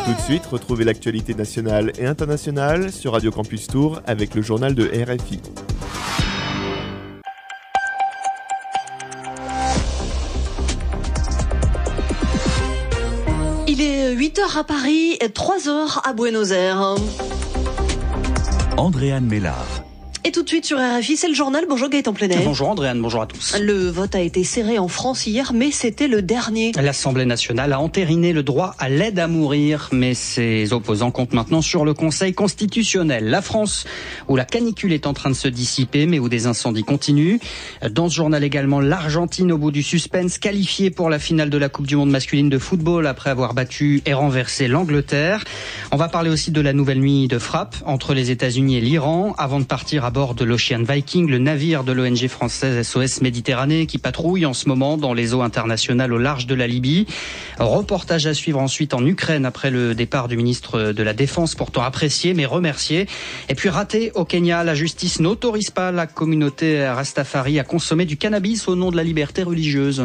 Tout de suite, retrouvez l'actualité nationale et internationale sur Radio Campus Tours avec le journal de RFI. Il est 8h à Paris et 3h à Buenos Aires. Andréane Mélard. Et tout de suite sur RFI, c'est le journal. Bonjour Gaëtan Plenet. Bonjour Andréane, bonjour à tous. Le vote a été serré en France hier, mais c'était le dernier. L'Assemblée nationale a entériné le droit à l'aide à mourir, mais ses opposants comptent maintenant sur le Conseil constitutionnel. La France, où la canicule est en train de se dissiper, mais où des incendies continuent. Dans ce journal également, l'Argentine au bout du suspense, qualifiée pour la finale de la Coupe du Monde masculine de football après avoir battu et renversé l'Angleterre. On va parler aussi de la nouvelle nuit de frappe entre les États-Unis et l'Iran, avant de partir à bord de l'Ocean Viking, le navire de l'ONG française SOS Méditerranée qui patrouille en ce moment dans les eaux internationales au large de la Libye. Reportage à suivre ensuite en Ukraine après le départ du ministre de la Défense, pourtant apprécié mais remercié. Et puis raté au Kenya, la justice n'autorise pas la communauté Rastafari à consommer du cannabis au nom de la liberté religieuse.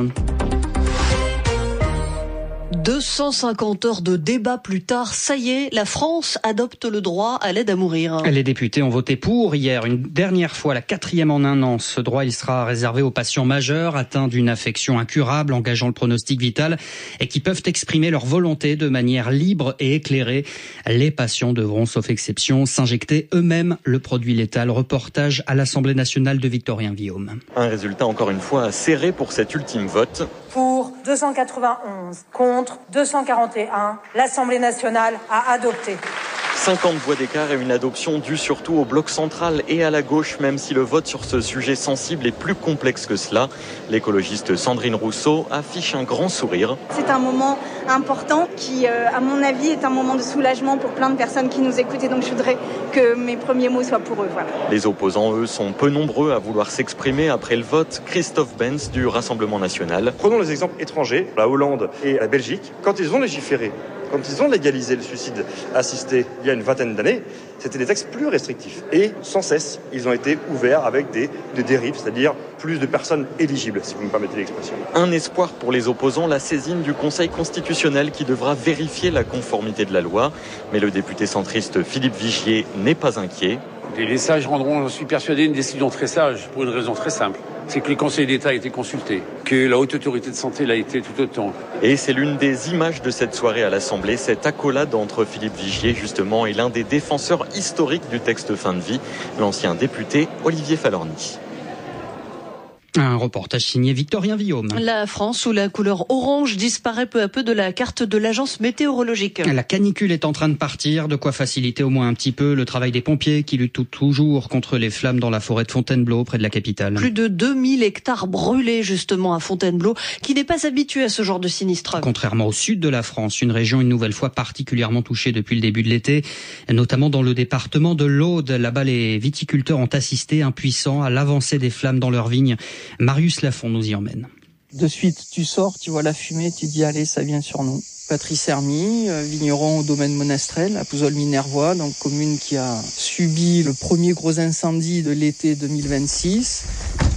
250 heures de débat plus tard, ça y est, la France adopte le droit à l'aide à mourir. Les députés ont voté pour hier, une dernière fois, la 4e en un an. Ce droit, il sera réservé aux patients majeurs atteints d'une affection incurable, engageant le pronostic vital et qui peuvent exprimer leur volonté de manière libre et éclairée. Les patients devront, sauf exception, s'injecter eux-mêmes le produit létal. Reportage à l'Assemblée nationale de Victorien Villaume. Un résultat encore une fois serré pour cet ultime vote. Pour 291, contre 241, l'Assemblée nationale a adopté. 50 voix d'écart et une adoption due surtout au bloc central et à la gauche, même si le vote sur ce sujet sensible est plus complexe que cela. L'écologiste Sandrine Rousseau affiche un grand sourire. C'est un moment important qui, à mon avis, est un moment de soulagement pour plein de personnes qui nous écoutent. Et donc je voudrais que mes premiers mots soient pour eux. Voilà. Les opposants, eux, sont peu nombreux à vouloir s'exprimer après le vote. Christophe Benz du Rassemblement national. Prenons les exemples étrangers, la Hollande et la Belgique. Quand ils ont légiféré, quand ils ont légalisé le suicide assisté il y a une vingtaine d'années, c'était des textes plus restrictifs. Et sans cesse, ils ont été ouverts avec des dérives, c'est-à-dire plus de personnes éligibles, si vous me permettez l'expression. Un espoir pour les opposants, la saisine du Conseil constitutionnel qui devra vérifier la conformité de la loi. Mais le député centriste Philippe Vigier n'est pas inquiet. Les sages rendront, j'en suis persuadé, une décision très sage pour une raison très simple. C'est que le Conseil d'État a été consulté, que la Haute Autorité de Santé l'a été tout autant. Et c'est l'une des images de cette soirée à l'Assemblée, cette accolade entre Philippe Vigier, justement, et l'un des défenseurs historiques du texte fin de vie, l'ancien député Olivier Falorni. Un reportage signé Victorien Villaume. La France, sous la couleur orange, disparaît peu à peu de la carte de l'agence météorologique. La canicule est en train de partir, de quoi faciliter au moins un petit peu le travail des pompiers qui luttent toujours contre les flammes dans la forêt de Fontainebleau, près de la capitale. Plus de 2000 hectares brûlés justement à Fontainebleau, qui n'est pas habitué à ce genre de sinistre. Contrairement au sud de la France, une région une nouvelle fois particulièrement touchée depuis le début de l'été, notamment dans le département de l'Aude. Là-bas, les viticulteurs ont assisté impuissants à l'avancée des flammes dans leurs vignes. Marius Lafont nous y emmène. De suite, tu sors, tu vois la fumée, tu dis allez, ça vient sur nous. Patrice Hermy, vigneron au domaine Monastrel, à Pouzol-Minervois, donc commune qui a subi le premier gros incendie de l'été 2026.